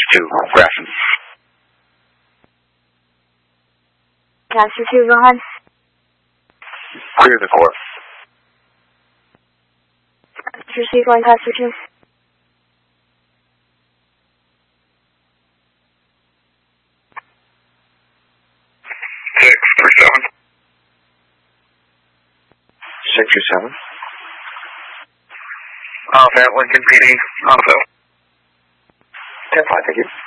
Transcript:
2, Grafton. Pastor 2, go ahead. Clear the core. Proceed going Pastor 2. 637. 637. Off at Lincoln PD. Also. 10-5, thank you.